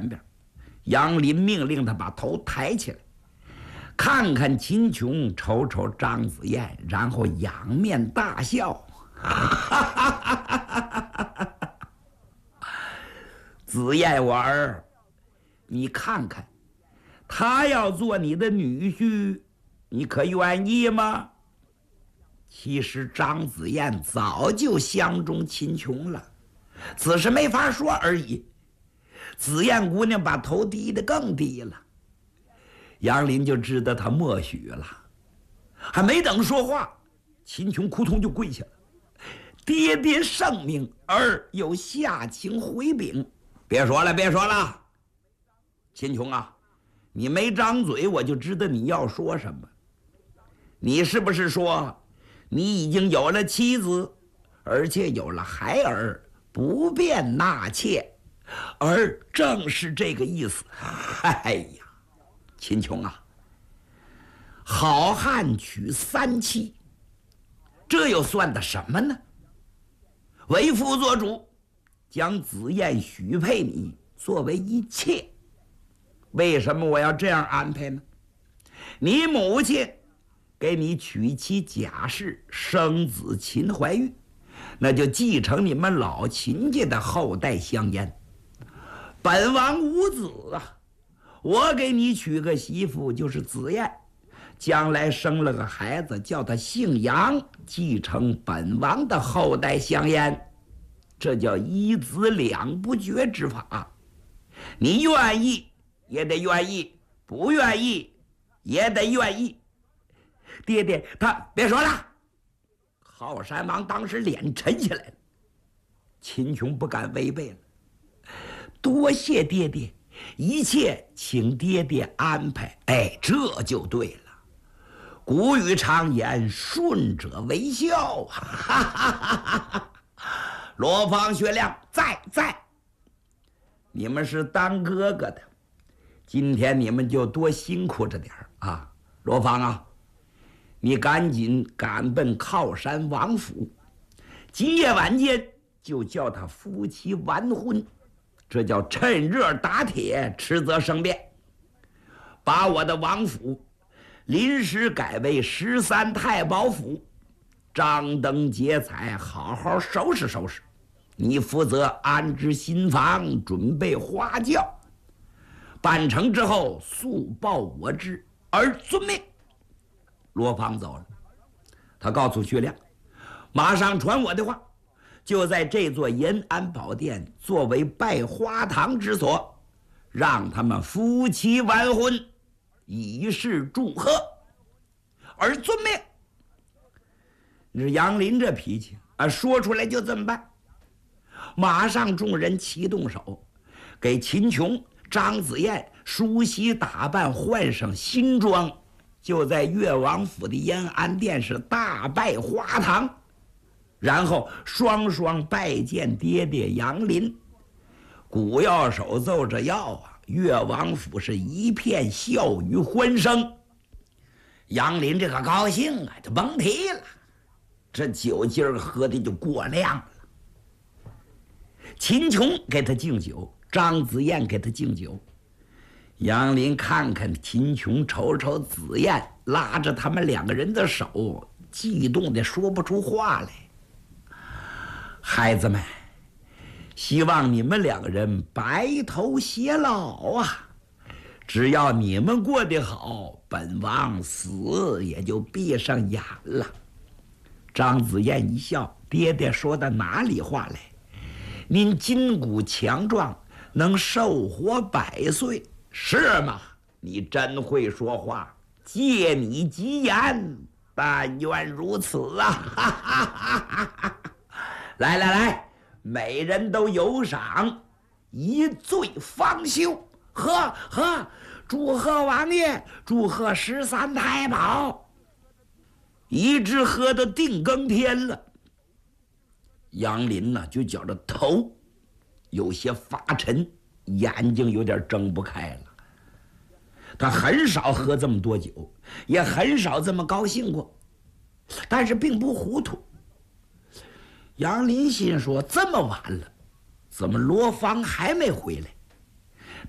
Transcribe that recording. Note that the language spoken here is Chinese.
前边。杨林命令他把头抬起来，看看秦琼，瞅瞅张子燕，然后仰面大笑。子燕我儿，你看看，他要做你的女婿，你可愿意吗？其实张子燕早就相中秦琼了，只是没法说而已。子燕姑娘把头低得更低了，杨林就知道她默许了。还没等说话，秦琼扑通就跪下了：“爹爹圣明，儿有下情回禀。”别说了，别说了，秦琼啊，你没张嘴，我就知道你要说什么。你是不是说你已经有了妻子，而且有了孩儿，不便纳妾？而正是这个意思。哎呀，秦琼啊，好汉娶3妻，这又算得什么呢？为父做主，将子燕许配你作为一妾。为什么我要这样安排呢？你母亲给你娶妻贾氏，生子秦怀玉，那就继承你们老秦家的后代香烟。本王无子啊，我给你娶个媳妇就是子燕，将来生了个孩子，叫他姓杨，继承本王的后代香烟。这叫一子两不绝之法。你愿意也得愿意，不愿意也得愿意。爹爹，他别说了。靠山王当时脸沉下来了，秦琼不敢违背了。多谢爹爹，一切请爹爹安排。哎，这就对了。古语常言，顺者为孝啊！罗芳、薛亮在，你们是当哥哥的，今天你们就多辛苦着点啊。罗芳啊，你赶紧赶奔靠山王府，今夜晚间就叫他夫妻完婚，这叫趁热打铁，迟则生变。把我的王府临时改为13太保府，张灯结彩，好好收拾收拾。你负责安置新房，准备花轿。办成之后速报我知，而遵命。罗芳走了，他告诉薛亮，马上传我的话，就在这座延安宝殿作为拜花堂之所，让他们夫妻完婚，以示祝贺。而遵命。你这杨林这脾气啊，说出来就这么办。马上众人齐动手，给秦琼、张子燕梳洗打扮，换上新装，就在越王府的延安殿是大拜花堂，然后双双拜见爹爹杨林。古药手奏着药啊，越王府是一片笑语欢声。杨林这个高兴啊，就甭提了，这酒劲儿喝的就过量了。秦琼给他敬酒，张子燕给他敬酒。杨林看看秦琼，瞅瞅子燕，拉着他们2个人的手，激动的说不出话来。孩子们，希望你们2个人白头偕老啊！只要你们过得好，本王死也就闭上眼了。张子燕一笑，爹爹说的哪里话来？您筋骨强壮，能寿活100岁，是吗？你真会说话，借你吉言，但愿如此啊！来来来，每人都有赏，一醉方休。喝，祝贺王爷，祝贺13太保。一直喝到定更天了，杨林呢就觉着头有些发沉，眼睛有点睁不开了。他很少喝这么多酒，也很少这么高兴过，但是并不糊涂。杨林心说，这么晚了，怎么罗芳还没回来？